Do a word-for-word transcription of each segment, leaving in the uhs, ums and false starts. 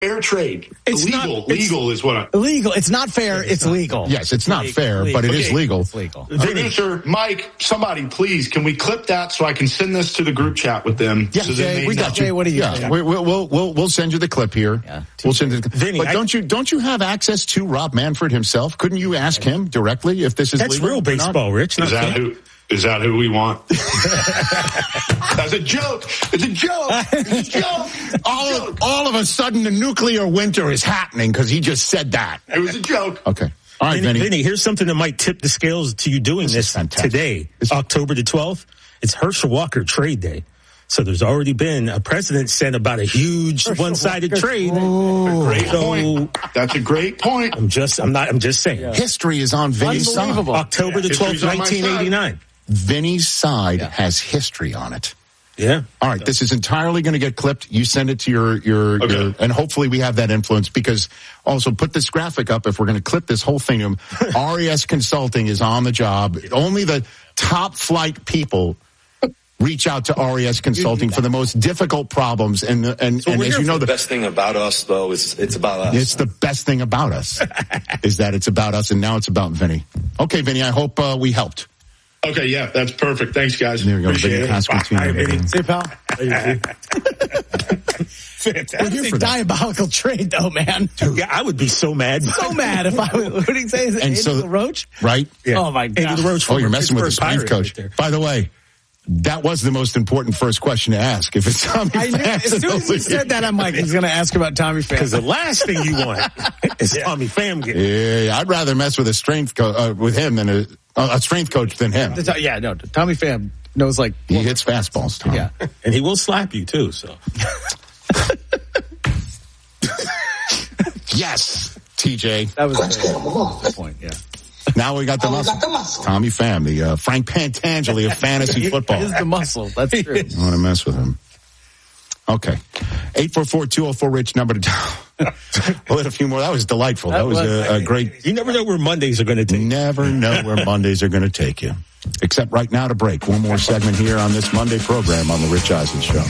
Fair trade. It's legal. Not, it's legal is what I... Illegal. It's not fair. It's, it's not legal. Yes, it's not legal. fair, legal. but it okay. is legal. It's legal. Producer, Mike, somebody, please, can we clip that so I can send this to the group chat with them? Yeah, so Jay, we got you. Jay, what do you yeah, we, we'll, we'll, we'll, we'll send you the clip here. Yeah, we'll send it. Vinny, but I, don't you don't you have access to Rob Manfred himself? Couldn't you ask him directly if this is that's legal? That's real baseball, Rich. Is that who? Is that who we want? That's a joke. It's a joke. It's a joke. All, a joke. Of, all of a sudden, the nuclear winter is happening because he just said that. It was a joke. Okay. All right, Vinny, Vinny. Vinny, here's something that might tip the scales to you doing this, this today, it's, October the twelfth. It's Herschel Walker trade day. So there's already been a precedent set about a huge Herschel one-sided Walker. trade. Oh, great so, point. That's a great point. I'm just, I'm not, I'm just saying. Yeah. History is on Vinny's side. October yeah. the twelfth, nineteen eighty-nine. Vinny's side yeah. has history on it. Yeah. All right. This is entirely going to get clipped. You send it to your, your, okay. your, and hopefully we have that influence because also put this graphic up if we're going to clip this whole thing. R E S Consulting is on the job. Only the top flight people reach out to R E S Consulting for the most difficult problems. And, and, so and as you know, the, the best thing about us though is it's about us. It's the best thing about us is that it's about us. And now it's about Vinny. Okay, Vinny, I hope uh, we helped. Okay, yeah, that's perfect. Thanks, guys. There we go. Appreciate Vinny it. Vinny. See you, pal. Fantastic. It's a diabolical trade, though, man. Yeah, I would be so mad. So mad if I would. What did he say? Is it and Andy so, Roach? Right? Yeah. Oh, my God. Andy Roach. Oh, you're messing with the strength coach. Right By the way, that was the most important first question to ask. If it's Tommy I knew, Pham. As soon as he said that, I'm like, he's going to ask about Tommy Pham. Because the last thing you want is yeah. Tommy Pham getting. Yeah, I'd rather mess with a strength co- uh, with him than a, a strength coach than him. Yeah, no, Tommy Pham knows like he well, hits fastballs, Tom. Yeah, and he will slap you too. So. Yes, T J. That was a good point. Yeah. Now we got the muscle. Got the muscle. Tommy Pham, the uh, Frank Pantangeli of fantasy football. He is the muscle. That's true. I want to mess with him. Okay. eight four four, two oh four, RICH number to We'll hit a few more. That was delightful. That, that was, was a, a great. You never know where Mondays are going to take you. Never know where Mondays are going to take you. Except right now to break. One more segment here on this Monday program on The Rich Eisen Show.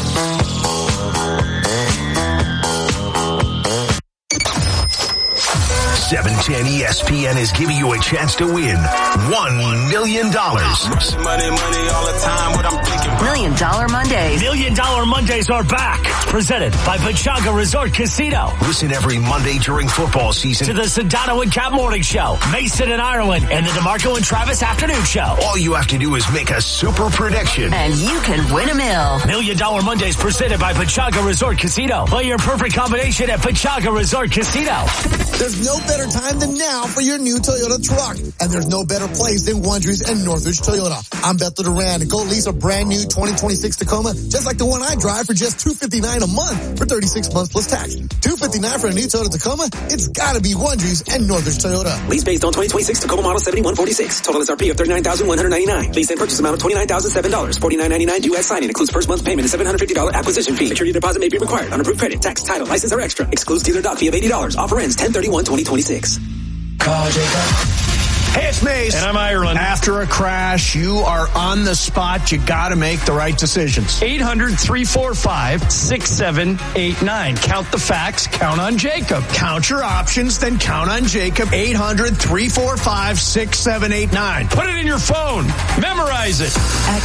seven ten E S P N is giving you a chance to win one million dollars. Money, money all the time, what I'm thinking. Million Dollar Mondays. Million Dollar Mondays are back. Presented by Pechanga Resort Casino. Listen every Monday during football season to the Sedano and Cap Morning Show, Mason and Ireland, and the DeMarco and Travis Afternoon Show. All you have to do is make a super prediction. And you can win a mill. Million Dollar Mondays presented by Pechanga Resort Casino. Play your perfect combination at Pechanga Resort Casino. There's no better time than now for your new Toyota truck. And there's no better place than Wondries and Northridge Toyota. I'm Bethel Duran, and go lease a brand new twenty twenty-six Tacoma, just like the one I drive, for just two hundred fifty-nine dollars a month for thirty-six months plus tax. two hundred fifty-nine dollars for a new Toyota Tacoma? It's gotta be Wondries and Northridge Toyota. Lease based on twenty twenty-six Tacoma model seventy-one forty-six. Total S R P of thirty-nine thousand one hundred ninety-nine dollars. Lease and purchase amount of twenty-nine thousand seven dollars. forty-nine ninety-nine U S signing. Includes first month's payment and seven hundred fifty dollars acquisition fee. Security deposit may be required. Unapproved credit, tax, title, license are extra. Excludes dealer doc fee of eighty dollars. Offer ends ten thirty-one twenty twenty-six. Call Jacob. Hey, it's Mace. And I'm Ireland. After a crash, you are on the spot. You got to make the right decisions. eight hundred, three four five, six seven eight nine. Count the facts. Count on Jacob. Count your options, then count on Jacob. eight hundred, three four five, six seven eight nine. Put it in your phone. Memorize it.